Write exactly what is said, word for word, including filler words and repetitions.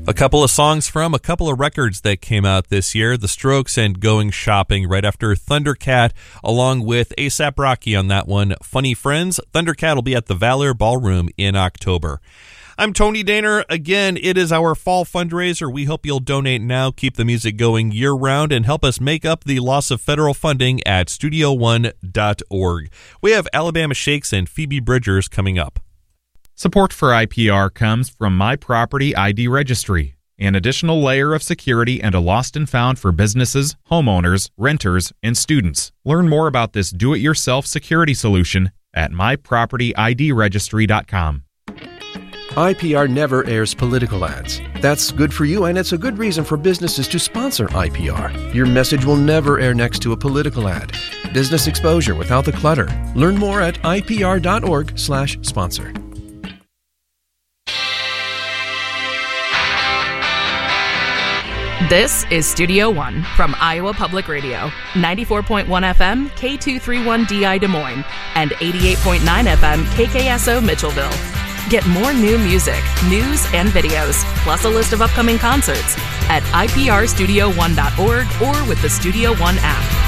A couple of songs from a couple of records that came out this year. The Strokes and Going Shopping right after Thundercat, along with A$AP Rocky on that one. Funny Friends. Thundercat will be at the Valor Ballroom in October. I'm Tony Daner. Again, it is our fall fundraiser. We hope you'll donate now, keep the music going year-round, and help us make up the loss of federal funding at studio one dot org. We have Alabama Shakes and Phoebe Bridgers coming up. Support for I P R comes from My Property I D Registry, an additional layer of security and a lost and found for businesses, homeowners, renters, and students. Learn more about this do-it-yourself security solution at my property I D registry dot com. I P R never airs political ads. That's good for you, and it's a good reason for businesses to sponsor I P R. Your message will never air next to a political ad. Business exposure without the clutter. Learn more at I P R dot org slash sponsor. This is Studio One from Iowa Public Radio, ninety-four point one F M, K two thirty-one D I Des Moines, and eighty-eight point nine F M, K K S O Mitchellville. Get more new music, news, and videos, plus a list of upcoming concerts at I P R studio one dot org or with the Studio One app.